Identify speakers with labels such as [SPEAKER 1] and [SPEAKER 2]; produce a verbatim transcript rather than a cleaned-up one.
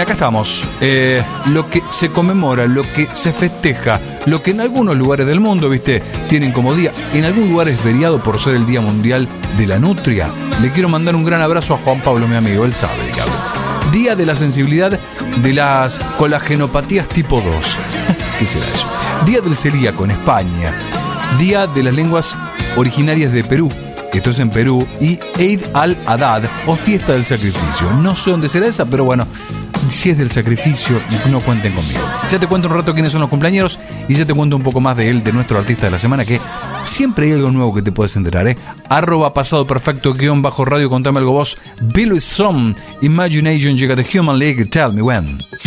[SPEAKER 1] acá estamos. Eh, lo que se conmemora, lo que se festeja, lo que en algunos lugares del mundo, viste, tienen como día, en algún lugar es feriado por ser el Día Mundial de la Nutria. Le quiero mandar un gran abrazo a Juan Pablo, mi amigo, él sabe de qué hablo. Día de la sensibilidad de las colagenopatías tipo dos. ¿Qué será eso? Día del celíaco en España. Día de las lenguas originarias de Perú. Esto es en Perú. Y Eid al-Adad, o fiesta del sacrificio. No sé dónde será esa, pero bueno, si es del sacrificio, no cuenten conmigo. Ya te cuento un rato quiénes son los cumpleañeros y ya te cuento un poco más de él, de nuestro artista de la semana, que siempre hay algo nuevo que te puedes enterar, ¿eh? Arroba pasado perfecto, guión bajo radio, contame algo vos. Billy Strom, Imagination, llega de Human League, Tell Me When.